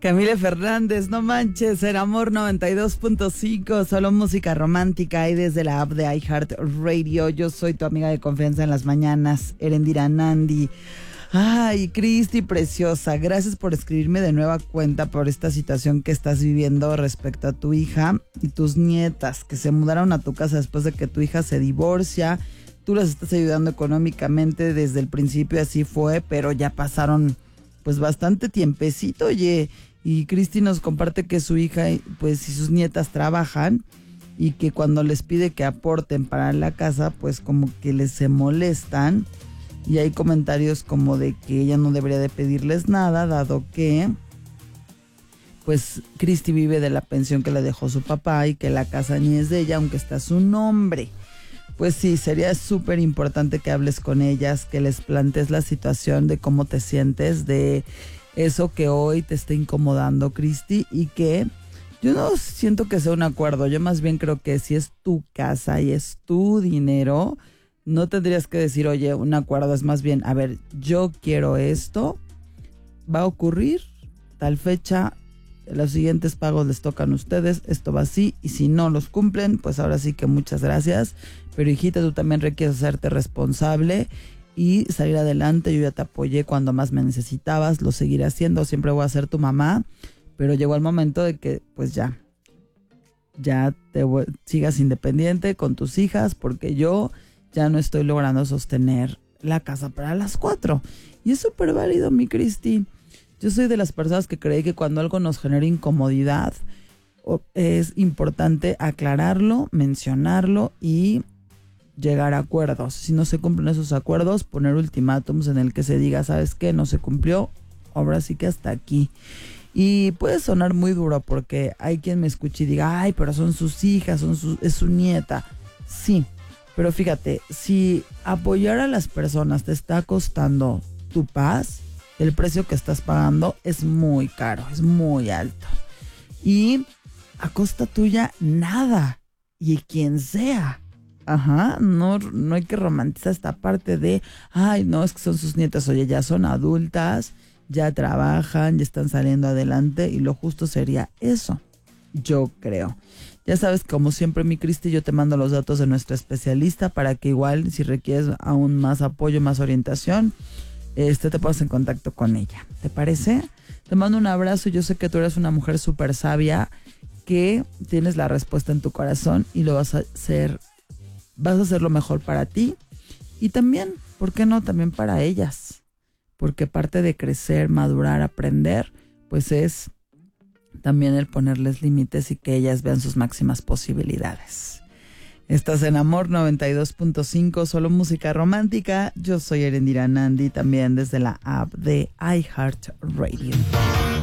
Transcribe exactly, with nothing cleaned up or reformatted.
Camila Fernández, no manches, en Amor noventa y dos punto cinco, solo música romántica y desde la app de iHeartRadio. Yo soy tu amiga de confianza en las mañanas, Erendira Nandi. Ay, Cristi preciosa, gracias por escribirme de nueva cuenta por esta situación que estás viviendo respecto a tu hija y tus nietas que se mudaron a tu casa después de que tu hija se divorcia. Tú las estás ayudando económicamente desde el principio, así fue, pero ya pasaron pues bastante tiempecito, oye. Y Cristi nos comparte que su hija pues y sus nietas trabajan y que cuando les pide que aporten para la casa pues como que les se molestan. Y hay comentarios como de que ella no debería de pedirles nada, dado que pues Cristi vive de la pensión que le dejó su papá y que la casa ni es de ella, aunque está su nombre. Pues sí, sería súper importante que hables con ellas, que les plantees la situación de cómo te sientes, de eso que hoy te está incomodando, Cristi, y que yo no siento que sea un acuerdo. Yo más bien creo que si es tu casa y es tu dinero, no tendrías que decir, oye, un acuerdo, es más bien, a ver, yo quiero esto, va a ocurrir tal fecha, los siguientes pagos les tocan a ustedes, esto va así, y si no los cumplen, pues ahora sí que muchas gracias, pero hijita, tú también requieres hacerte responsable y salir adelante. Yo ya te apoyé cuando más me necesitabas, lo seguiré haciendo, siempre voy a ser tu mamá, pero llegó el momento de que pues ya, ya te voy, sigas independiente con tus hijas, porque yo ya no estoy logrando sostener la casa para las cuatro. Y es súper válido, mi Cristi. Yo soy de las personas que cree que cuando algo nos genera incomodidad, es importante aclararlo, mencionarlo y llegar a acuerdos. Si no se cumplen esos acuerdos, poner ultimátums en el que se diga, ¿sabes qué? No se cumplió, ahora sí que hasta aquí. Y puede sonar muy duro porque hay quien me escuche y diga, ay, pero son sus hijas, son su, es su nieta. Sí, pero fíjate, si apoyar a las personas te está costando tu paz, el precio que estás pagando es muy caro, es muy alto. Y a costa tuya, nada. Y quien sea. Ajá, no, no hay que romantizar esta parte de, ay, no, es que son sus nietas. Oye, ya son adultas, ya trabajan, ya están saliendo adelante y lo justo sería eso, yo creo. Ya sabes, como siempre, mi Cristi, yo te mando los datos de nuestra especialista para que igual, si requieres aún más apoyo, más orientación, este, te pongas en contacto con ella. ¿Te parece? Te mando un abrazo. Yo sé que tú eres una mujer súper sabia, que tienes la respuesta en tu corazón y lo vas a hacer, vas a hacer lo mejor para ti y también, ¿por qué no? También para ellas. Porque parte de crecer, madurar, aprender, pues es también el ponerles límites y que ellas vean sus máximas posibilidades. Estás en Amor noventa y dos punto cinco, solo música romántica. Yo soy Erendira Nandi, también desde la app de iHeartRadio.